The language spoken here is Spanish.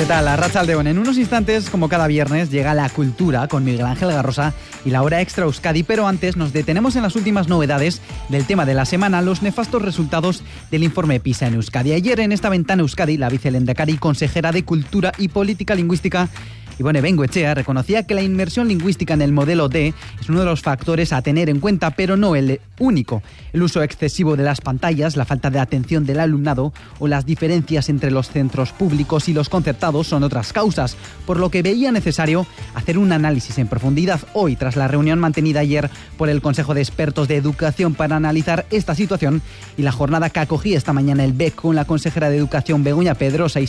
¿Qué tal? Arratsaldeon. En unos instantes, como cada viernes, llega la cultura con Miguel Ángel Garrosa y la hora extra Euskadi, pero antes nos detenemos en las últimas novedades del tema de la semana, los nefastos resultados del informe PISA en Euskadi. Ayer en esta ventana Euskadi, la vicelehendakari consejera de Cultura y Política Lingüística, Ibone Bengoechea, reconocía que la inmersión lingüística en el modelo D es uno de los factores a tener en cuenta, pero no el único. El uso excesivo de las pantallas, la falta de atención del alumnado o las diferencias entre los centros públicos y los concertados son otras causas, por lo que veía necesario hacer un análisis en profundidad hoy, tras la reunión mantenida ayer por el Consejo de Expertos de Educación para analizar esta situación y la jornada que acogía esta mañana el BEC con la consejera de Educación Begoña Pedrosa y